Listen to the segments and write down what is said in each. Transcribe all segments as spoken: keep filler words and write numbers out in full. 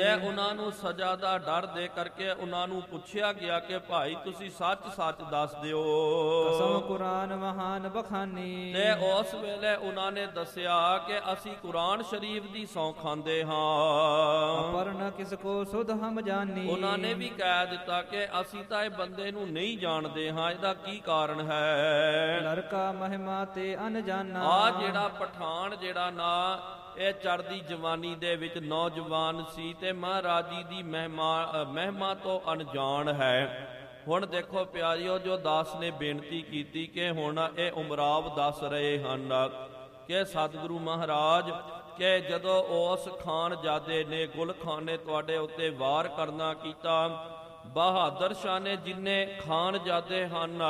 ਉਹਨਾਂ ਨੂੰ ਸਜ਼ਾ ਦਾ ਡਰ ਦੇ ਕਰਕੇ ਉਹਨਾਂ ਨੂੰ ਪੁੱਛਿਆ ਗਿਆ ਕਿ ਭਾਈ ਤੁਸੀਂ ਸੱਚ ਸੱਚ ਦੱਸ ਦਿਓ। ਕਸਮ ਕੁਰਾਨ ਮਹਾਨ ਬਖਾਨੀ। ਤੇ ਉਸ ਵੇਲੇ ਉਹਨਾਂ ਨੇ ਦੱਸਿਆ ਕਿ ਅਸੀਂ ਕੁਰਾਨ ਸ਼ਰੀਫ ਦੀ ਸਹੁੰ ਖਾਂਦੇ ਹਾਂ। ਪਰ ਨ ਕਿਸ ਕੋ ਸੁਧ ਹਮ ਜਾਨੀ। ਉਹਨਾਂ ਨੇ ਵੀ ਕਹਿ ਦਿੱਤਾ ਕਿ ਅਸੀਂ ਤਾਂ ਇਹ ਬੰਦੇ ਨੂੰ ਨਹੀਂ ਜਾਣਦੇ ਹਾਂ, ਇਹਦਾ ਕੀ ਕਾਰਨ ਹੈ? ਲੜਕਾ ਮਹਿਮਾ ਤੇ ਅਨਜਾਨਾ। ਆ ਜਿਹੜਾ ਪਠਾਨ ਜਿਹੜਾ ਨਾ ਇਹ ਚੜ੍ਹਦੀ ਜਵਾਨੀ ਦੇ ਵਿੱਚ ਨੌਜਵਾਨ ਸੀ ਤੇ ਮਹਾਰਾਜ ਜੀ ਦੀ ਮਹਿਮਾ ਮਹਿਮਾ ਤੋਂ ਅਣਜਾਣ ਹੈ। ਹੁਣ ਦੇਖੋ ਪਿਆਰਿਓ, ਜੋ ਦਾਸ ਨੇ ਬੇਨਤੀ ਕੀਤੀ ਕਿ ਹੁਣ ਇਹ ਉਮਰਾਵ ਦੱਸ ਰਹੇ ਹਨ ਕਿ ਸਤਿਗੁਰੂ ਮਹਾਰਾਜ ਕਿ ਜਦੋਂ ਉਸ ਖਾਨਜ਼ਾਦੇ ਨੇ ਗੁਲ ਖਾਨ ਨੇ ਤੁਹਾਡੇ ਉੱਤੇ ਵਾਰ ਕਰਨਾ ਕੀਤਾ, ਬਹਾਦਰ ਸ਼ਾਹ ਨੇ ਜਿੰਨੇ ਖਾਨਜ਼ਾਦੇ ਹਨ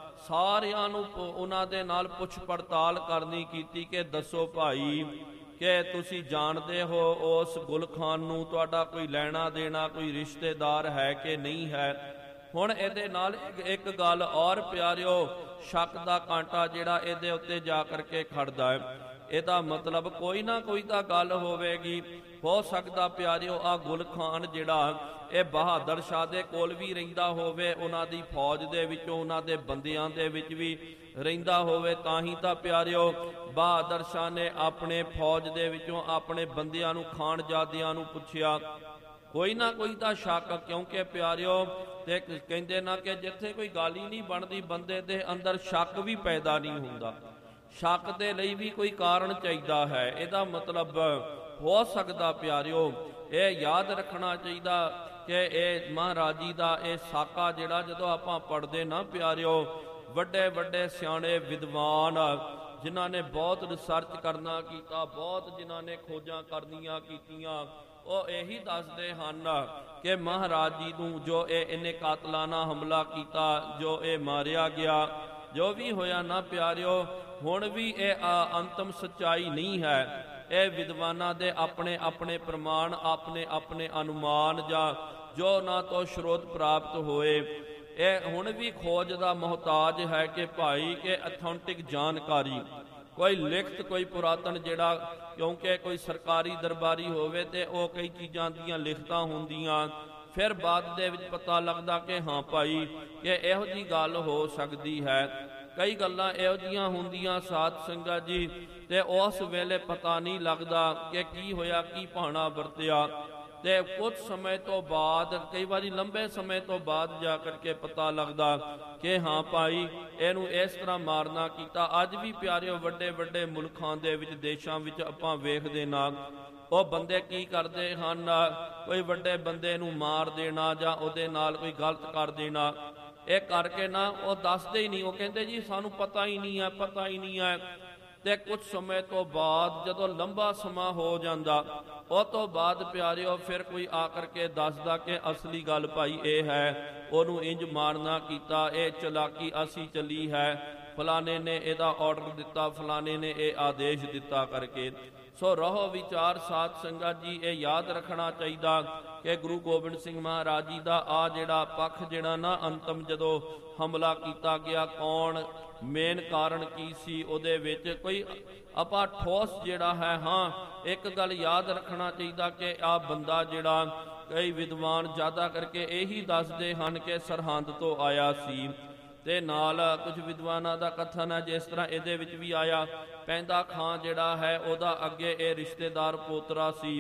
ਸਾਰਿਆਂ ਨੂੰ ਉਹਨਾਂ ਦੇ ਨਾਲ ਪੁੱਛ ਪੜਤਾਲ ਕਰਨੀ ਕੀਤੀ ਕਿ ਦੱਸੋ ਭਾਈ ਕਿ ਤੁਸੀਂ ਜਾਣਦੇ ਹੋ ਉਸ ਗੁਲ ਖਾਨ ਨੂੰ, ਤੁਹਾਡਾ ਕੋਈ ਲੈਣਾ ਦੇਣਾ, ਕੋਈ ਰਿਸ਼ਤੇਦਾਰ ਹੈ ਕਿ ਨਹੀਂ ਹੈ? ਹੁਣ ਇਹਦੇ ਨਾਲ ਇੱਕ ਗੱਲ ਔਰ ਪਿਆਰਿਓ, ਸ਼ੱਕ ਦਾ ਕਾਂਟਾ ਜਿਹੜਾ ਇਹਦੇ ਉੱਤੇ ਜਾ ਕਰਕੇ ਖੜਦਾ ਹੈ। ਇਹਦਾ ਮਤਲਬ ਕੋਈ ਨਾ ਕੋਈ ਤਾਂ ਗੱਲ ਹੋਵੇਗੀ। ਹੋ ਸਕਦਾ ਪਿਆਰਿਓ ਆ ਗੁਲ ਖਾਨ ਜਿਹੜਾ ਇਹ ਬਹਾਦਰ ਸ਼ਾਹ ਦੇ ਕੋਲ ਵੀ ਰਹਿੰਦਾ ਹੋਵੇ, ਉਹਨਾਂ ਦੀ ਫੌਜ ਦੇ ਵਿੱਚੋਂ ਉਹਨਾਂ ਦੇ ਬੰਦਿਆਂ ਦੇ ਵਿੱਚ ਵੀ ਰਹਿੰਦਾ ਹੋਵੇ, ਤਾਂ ਹੀ ਤਾਂ ਪਿਆਰਿਓ ਬਹਾਦਰ ਸ਼ਾਹ ਨੇ ਆਪਣੇ ਫੌਜ ਦੇ ਵਿੱਚੋਂ ਆਪਣੇ ਬੰਦਿਆਂ ਨੂੰ ਖਾਨਜ਼ਾਦਿਆਂ ਨੂੰ ਪੁੱਛਿਆ। ਕੋਈ ਨਾ ਕੋਈ ਤਾਂ ਸ਼ੱਕ, ਕਿਉਂਕਿ ਪਿਆਰਿਓ ਤੇ ਕਹਿੰਦੇ ਨਾ ਕਿ ਜਿੱਥੇ ਕੋਈ ਗੱਲ ਹੀ ਨਹੀਂ ਬਣਦੀ ਬੰਦੇ ਦੇ ਅੰਦਰ ਸ਼ੱਕ ਵੀ ਪੈਦਾ ਨਹੀਂ ਹੁੰਦਾ। ਸ਼ੱਕ ਦੇ ਲਈ ਵੀ ਕੋਈ ਕਾਰਨ ਚਾਹੀਦਾ ਹੈ। ਇਹਦਾ ਮਤਲਬ ਹੋ ਸਕਦਾ ਪਿਆਰਿਓ ਇਹ ਯਾਦ ਰੱਖਣਾ ਚਾਹੀਦਾ ਕਿ ਇਹ ਮਹਾਰਾਜ ਜੀ ਦਾ ਇਹ ਸਾਕਾ ਜਿਹੜਾ ਜਦੋਂ ਆਪਾਂ ਪੜ੍ਹਦੇ ਨਾ ਪਿਆਰਿਓ, ਵੱਡੇ ਵੱਡੇ ਸਿਆਣੇ ਵਿਦਵਾਨ ਜਿਨ੍ਹਾਂ ਨੇ ਬਹੁਤ ਰਿਸਰਚ ਕਰਨਾ ਕੀਤਾ, ਬਹੁਤ ਜਿਨ੍ਹਾਂ ਨੇ ਖੋਜਾਂ ਕਰਨੀਆਂ ਕੀਤੀਆਂ, ਉਹ ਇਹੀ ਦੱਸਦੇ ਹਨ ਕਿ ਮਹਾਰਾਜ ਜੀ ਨੂੰ ਜੋ ਇਹ ਇਹਨੇ ਕਾਤਲਾਨਾ ਹਮਲਾ ਕੀਤਾ, ਜੋ ਇਹ ਮਾਰਿਆ ਗਿਆ, ਜੋ ਵੀ ਹੋਇਆ ਨਾ ਪਿਆਰਿਓ, ਹੁਣ ਵੀ ਇਹ ਅੰਤਮ ਸੱਚਾਈ ਨਹੀਂ ਹੈ। ਇਹ ਵਿਦਵਾਨਾਂ ਦੇ ਆਪਣੇ ਆਪਣੇ ਪ੍ਰਮਾਣ, ਆਪਣੇ ਆਪਣੇ ਅਨੁਮਾਨ ਜਾਂ ਜੋ ਨਾ ਤੋਂ ਸਰੋਤ ਪ੍ਰਾਪਤ ਹੋਏ, ਇਹ ਹੁਣ ਵੀ ਖੋਜ ਦਾ ਮੁਹਤਾਜ ਹੈ ਕਿ ਭਾਈ ਕਿ ਅਥੈਂਟਿਕ ਜਾਣਕਾਰੀ, ਕੋਈ ਲਿਖਤ, ਕੋਈ ਪੁਰਾਤਨ ਜਿਹੜਾ, ਕਿਉਂਕਿ ਕੋਈ ਸਰਕਾਰੀ ਦਰਬਾਰੀ ਹੋਵੇ ਤੇ ਉਹ ਕਈ ਚੀਜ਼ਾਂ ਦੀਆਂ ਲਿਖਤਾਂ ਹੁੰਦੀਆਂ, ਫਿਰ ਬਾਅਦ ਦੇ ਵਿੱਚ ਪਤਾ ਲੱਗਦਾ ਕਿ ਹਾਂ ਭਾਈ ਕਿ ਇਹੋ ਜਿਹੀ ਗੱਲ ਹੋ ਸਕਦੀ ਹੈ। ਕਈ ਗੱਲਾਂ ਇਹੋ ਜਿਹੀਆਂ ਹੁੰਦੀਆਂ ਸਾਧ ਸੰਗਤ ਜੀ, ਤੇ ਉਸ ਵੇਲੇ ਪਤਾ ਨਹੀਂ ਲੱਗਦਾ ਕਿ ਕੀ ਹੋਇਆ, ਕੀ ਭਾਣਾ ਵਰਤਿਆ, ਤੇ ਕੁਝ ਸਮੇਂ ਤੋਂ ਬਾਅਦ, ਕਈ ਵਾਰੀ ਲੰਬੇ ਸਮੇਂ ਤੋਂ ਬਾਅਦ ਜਾ ਕਰਕੇ ਪਤਾ ਲੱਗਦਾ ਕਿ ਹਾਂ ਭਾਈ ਇਹਨੂੰ ਇਸ ਤਰ੍ਹਾਂ ਮਾਰਨਾ ਕੀਤਾ। ਅੱਜ ਵੀ ਪਿਆਰਿਓ ਵੱਡੇ ਵੱਡੇ ਮੁਲਕਾਂ ਦੇ ਵਿੱਚ, ਦੇਸ਼ਾਂ ਵਿੱਚ ਆਪਾਂ ਵੇਖਦੇ ਨਾ, ਉਹ ਬੰਦੇ ਕੀ ਕਰਦੇ ਹਨ, ਕੋਈ ਵੱਡੇ ਬੰਦੇ ਨੂੰ ਮਾਰ ਦੇਣਾ ਜਾਂ ਉਹਦੇ ਨਾਲ ਕੋਈ ਗਲਤ ਕਰ ਦੇਣਾ, ਇਹ ਕਰਕੇ ਨਾ ਉਹ ਦੱਸਦੇ ਹੀ ਨਹੀਂ, ਉਹ ਕਹਿੰਦੇ ਜੀ ਸਾਨੂੰ ਪਤਾ ਹੀ ਨਹੀਂ ਹੈ, ਪਤਾ ਹੀ ਨਹੀਂ ਹੈ। ਤੇ ਕੁਝ ਸਮੇਂ ਤੋਂ ਬਾਅਦ ਜਦੋਂ ਲੰਬਾ ਸਮਾਂ ਹੋ ਜਾਂਦਾ, ਉਹ ਤੋਂ ਬਾਅਦ ਪਿਆਰਿਓ ਫਿਰ ਕੋਈ ਆ ਕਰਕੇ ਦੱਸਦਾ ਕਿ ਅਸਲੀ ਗੱਲ ਭਾਈ ਇਹ ਹੈ, ਉਹਨੂੰ ਇੰਜ ਮਾਰਨਾ ਕੀਤਾ, ਇਹ ਚਲਾਕੀ ਅਸੀਂ ਚੱਲੀ ਹੈ, ਫਲਾਣੇ ਨੇ ਇਹਦਾ ਆਰਡਰ ਦਿੱਤਾ, ਫਲਾਣੇ ਨੇ ਇਹ ਆਦੇਸ਼ ਦਿੱਤਾ ਕਰਕੇ। ਸੋ ਰਹੋ ਵਿਚਾਰ ਸਾਧ ਸੰਗਤ ਜੀ, ਇਹ ਯਾਦ ਰੱਖਣਾ ਚਾਹੀਦਾ ਕਿ ਗੁਰੂ ਗੋਬਿੰਦ ਸਿੰਘ ਮਹਾਰਾਜ ਜੀ ਦਾ ਆ ਜਿਹੜਾ ਪੱਖ ਜਿਹੜਾ ਨਾ ਅੰਤਮ ਜਦੋਂ ਹਮਲਾ ਕੀਤਾ ਗਿਆ, ਕੌਣ ਮੇਨ ਕਾਰਨ ਕੀ ਸੀ ਉਹਦੇ ਵਿੱਚ, ਕੋਈ ਆਪਾਂ ਠੋਸ ਜਿਹੜਾ ਹੈ, ਹਾਂ ਇੱਕ ਗੱਲ ਯਾਦ ਰੱਖਣਾ ਚਾਹੀਦਾ ਕਿ ਆ ਬੰਦਾ ਜਿਹੜਾ, ਕਈ ਵਿਦਵਾਨ ਜ਼ਿਆਦਾ ਕਰਕੇ ਇਹੀ ਦੱਸਦੇ ਹਨ ਕਿ ਸਰਹੰਦ ਤੋਂ ਆਇਆ ਸੀ, ਤੇ ਨਾਲ ਕੁਝ ਵਿਦਵਾਨਾਂ ਦਾ ਕਥਨ ਹੈ ਜਿਸ ਤਰ੍ਹਾਂ ਇਹਦੇ ਵਿੱਚ ਵੀ ਆਇਆ, ਪੈਂਦਾ ਖਾਂ ਜਿਹੜਾ ਹੈ ਉਹਦਾ ਅੱਗੇ ਇਹ ਰਿਸ਼ਤੇਦਾਰ ਪੋਤਰਾ ਸੀ,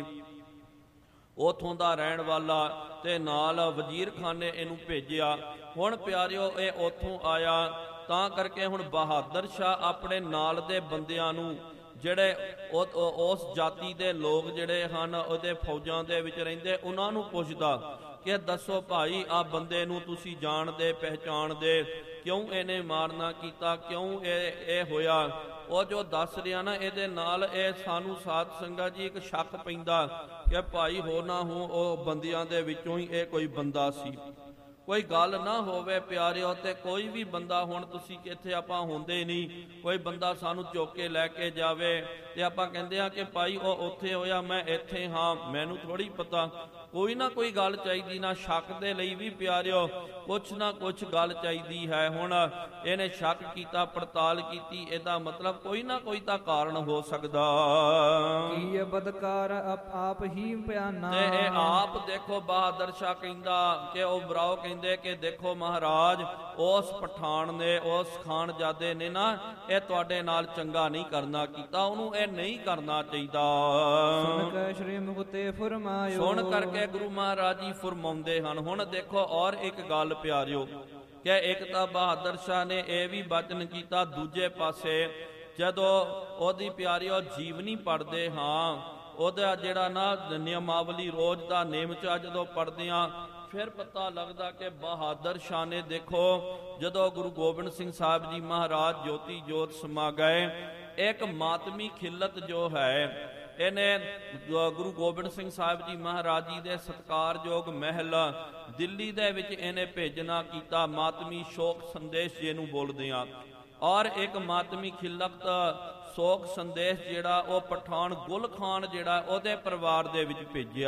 ਉਥੋਂ ਦਾ ਰਹਿਣ ਵਾਲਾ, ਤੇ ਨਾਲ ਵਜ਼ੀਰ ਖਾਨ ਨੇ ਇਹਨੂੰ ਭੇਜਿਆ। ਹੁਣ ਪਿਆਰਿਓ ਇਹ ਉਥੋਂ ਆਇਆ, ਤਾਂ ਕਰਕੇ ਹੁਣ ਬਹਾਦਰ ਸ਼ਾਹ ਆਪਣੇ ਨਾਲ ਦੇ ਬੰਦਿਆਂ ਨੂੰ, ਜਿਹੜੇ ਉਸ ਜਾਤੀ ਦੇ ਲੋਕ ਜਿਹੜੇ ਹਨ ਉਹਦੇ ਫੌਜਾਂ ਦੇ ਵਿੱਚ ਰਹਿੰਦੇ, ਉਹਨਾਂ ਨੂੰ ਪੁੱਛਦਾ ਕਿ ਦੱਸੋ ਭਾਈ ਆ ਬੰਦੇ ਨੂੰ ਤੁਸੀਂ ਜਾਣਦੇ ਪਹਿਚਾਣਦੇ, ਕਿਉਂ ਇਹਨੇ ਮਾਰਨਾ ਕੀਤਾ, ਕਿਉਂ ਇਹ ਇਹ ਹੋਇਆ? ਉਹ ਜੋ ਦੱਸ ਰਿਹਾ ਨਾ, ਇਹਦੇ ਨਾਲ ਇਹ ਸਾਨੂੰ ਸਾਧ ਸੰਗਤ ਜੀ ਇੱਕ ਸ਼ੱਕ ਪੈਂਦਾ ਕਿ ਭਾਈ ਹੋ ਨਾ ਹੋ ਉਹ ਬੰਦਿਆਂ ਦੇ ਵਿੱਚੋਂ ਹੀ ਇਹ ਕੋਈ ਬੰਦਾ ਸੀ। ਕੋਈ ਗੱਲ ਨਾ ਹੋਵੇ ਪਿਆਰਿਓ, ਤੇ ਕੋਈ ਵੀ ਬੰਦਾ, ਹੁਣ ਤੁਸੀਂ ਇੱਥੇ ਆਪਾਂ ਹੁੰਦੇ ਨਹੀਂ, ਕੋਈ ਬੰਦਾ ਸਾਨੂੰ ਚੁੱਕ ਕੇ ਲੈ ਕੇ ਜਾਵੇ ਤੇ ਆਪਾਂ ਕਹਿੰਦੇ ਆ ਕਿ ਭਾਈ ਉਹ ਉੱਥੇ ਹੋਇਆ, ਮੈਂ ਇੱਥੇ ਹਾਂ, ਮੈਨੂੰ ਥੋੜੀ ਪਤਾ। ਕੋਈ ਨਾ ਕੋਈ ਗੱਲ ਚਾਹੀਦੀ, ਨਾ ਸ਼ੱਕ ਦੇ ਲਈ ਵੀ ਪਿਆਰਿਓ ਕੁਛ ਨਾ ਕੁਛ ਗੱਲ ਚਾਹੀਦੀ ਹੈ। ਹੁਣ ਇਹਨੇ ਸ਼ੱਕ ਕੀਤਾ, ਪੜਤਾਲ ਕੀਤੀ, ਇਹਦਾ ਮਤਲਬ ਕੋਈ ਨਾ ਕੋਈ ਤਾਂ ਕਾਰਨ ਹੋ ਸਕਦਾ। ਕੀ ਬਦਕਾਰ ਆਪ ਹੀ ਪਿਆਨਾ, ਤੇ ਇਹ ਆਪ ਦੇਖੋ ਬਹਾਦਰ ਸ਼ਾਹ ਕਹਿੰਦਾ ਕਿ ਉਹ ਬਰਾਓ ਕਹਿੰਦੇ ਕਿ ਦੇਖੋ ਮਹਾਰਾਜ, ਉਸ ਪਠਾਨ ਨੇ, ਉਸ ਖਾਨਜ਼ਾਦੇ ਨੇ ਨਾ ਇਹ ਤੁਹਾਡੇ ਨਾਲ ਚੰਗਾ ਨਹੀਂ ਕਰਨਾ ਕੀਤਾ, ਉਹਨੂੰ ਇਹ ਨਹੀਂ ਕਰਨਾ ਚਾਹੀਦਾ। ਸੁਣ ਕੇ ਸ਼੍ਰੀ ਮੁਕਤੇ ਫਰਮਾਇਓ, ਸੁਣ ਕਰਕੇ ਗੁਰੂ ਮਹਾਰਾਜ ਜੀ ਫਰਮਾਉਂਦੇ ਹਨ। ਹੁਣ ਦੇਖੋ ਔਰ ਇੱਕ ਗੱਲ ਪਿਆਰਿਓ, ਕਿ ਇੱਕ ਤਾਂ ਬਹਾਦਰ ਸ਼ਾਹ ਨੇ ਇਹ ਵੀ ਬਚਨ ਕੀਤਾ, ਦੂਜੇ ਪਾਸੇ ਜਦੋਂ ਉਹਦੀ ਪਿਆਰਿਓ ਜੀਵਨੀ ਪੜ੍ਹਦੇ ਹਾਂ, ਉਹਦਾ ਜਿਹੜਾ ਨਾ ਨਿਯਮਾਵਲੀ ਰੋਜ਼ ਦਾ ਨੇਮਚਾ ਜਦੋਂ ਪੜ੍ਹਦੇ ਹਾਂ, ਫਿਰ ਪਤਾ ਲੱਗਦਾ ਕਿ ਬਹਾਦਰ ਸ਼ਾਹ ਨੇ ਦੇਖੋ ਜਦੋਂ ਗੁਰੂ ਗੋਬਿੰਦ ਸਿੰਘ ਸਾਹਿਬ ਜੀ ਮਹਾਰਾਜ ਜੋਤੀ ਜੋਤ ਸਮਾ ਗਏ, ਇੱਕ ਮਾਤਮੀ ਖਿਲਤ ਜੋ ਹੈ ਇਹਨੇ ਗੁਰੂ ਗੋਬਿੰਦ ਸਿੰਘ ਸਾਹਿਬ ਜੀ ਮਹਾਰਾਜ ਜੀ ਦੇ ਸਤਿਕਾਰਯੋਗ ਮਹਿਲ ਦਿੱਲੀ ਦੇ ਵਿੱਚ ਇਹਨੇ ਭੇਜਣਾ ਕੀਤਾ, ਮਾਤਮੀ ਸ਼ੋਕ ਸੰਦੇਸ਼ ਜਿਹਨੂੰ ਬੋਲਦੇ ਆ। ਔਰ ਇੱਕ ਮਾਤਮੀ ਖਿਲਤ ਸੋਕ ਸੰਦੇਸ਼ ਜਿਹੜਾ ਉਹ ਪਠਾਨ ਗੁਲ ਖਾਨ ਜਿਹੜਾ ਉਹਦੇ ਪਰਿਵਾਰ ਦੇ ਵਿੱਚ ਭੇਜਿਆ।